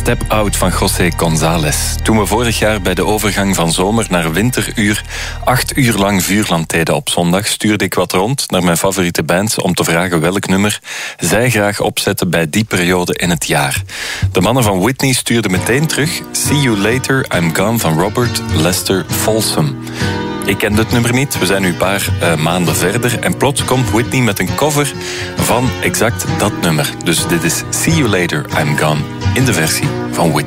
Step Out van José González. Toen we vorig jaar bij de overgang van zomer naar winteruur 8 uur lang Vuurland deden op zondag, stuurde ik wat rond naar mijn favoriete bands om te vragen welk nummer zij graag opzetten bij die periode in het jaar. De mannen van Whitney stuurden meteen terug See You Later, I'm Gone van Robert Lester Folsom. Ik kende het nummer niet, we zijn nu een paar maanden verder en plots komt Whitney met een cover van exact dat nummer. Dus dit is See You Later, I'm Gone in de versie van Whitney.